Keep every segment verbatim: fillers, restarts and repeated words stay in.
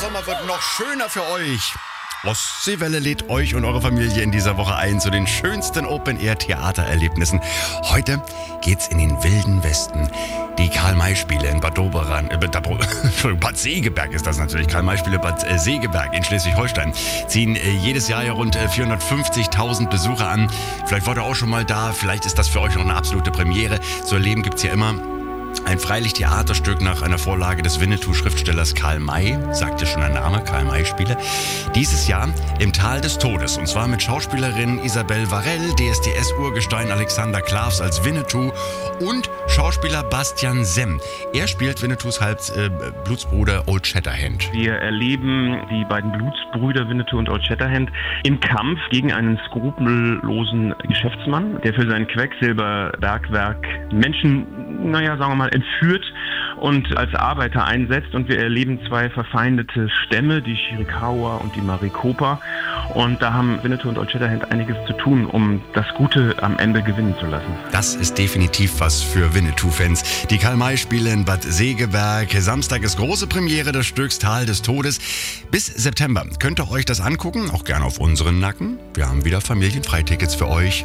Sommer wird noch schöner für euch. Ostseewelle lädt euch und eure Familie in dieser Woche ein zu den schönsten Open-Air-Theatererlebnissen. Heute geht's in den wilden Westen. Die Karl-May-Spiele in Bad Doberan, äh, Entschuldigung, Bad Segeberg ist das natürlich, Karl-May-Spiele Bad äh, Segeberg in Schleswig-Holstein, ziehen äh, jedes Jahr ja rund äh, vierhundertfünfzigtausend Besucher an. Vielleicht wart ihr auch schon mal da, vielleicht ist das für euch noch eine absolute Premiere. Zu erleben gibt's ja immer ein Freilicht-Theaterstück nach einer Vorlage des Winnetou-Schriftstellers Karl May, sagt ja schon der Name, Karl-May-Spiele. Dieses Jahr im Tal des Todes, und zwar mit Schauspielerin Isabelle Varell, D S D S-Urgestein Alexander Klavs als Winnetou und Schauspieler Bastian Semm. Er spielt Winnetous Halbblutsbruder äh, Old Shatterhand. Wir erleben die beiden Blutsbrüder Winnetou und Old Shatterhand im Kampf gegen einen skrupellosen Geschäftsmann, der für sein Quecksilberbergwerk Menschen, naja, sagen wir mal, entführt und als Arbeiter einsetzt. Und wir erleben zwei verfeindete Stämme, die Chiricahua und die Maricopa. Und da haben Winnetou und Old Shatterhand einiges zu tun, um das Gute am Ende gewinnen zu lassen. Das ist definitiv was für Winnetou-Fans. Die Karl-May-Spiele in Bad Segeberg. Samstag ist große Premiere des Stücks Tal des Todes. Bis September könnt ihr euch das angucken, auch gerne auf unseren Nacken. Wir haben wieder Familienfreitickets für euch.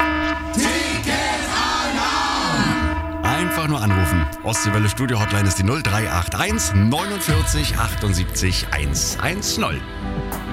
Einfach nur anrufen. Ostseewelle Studio Hotline ist die null drei acht eins neunundvierzig achtundsiebzig hundertzehn.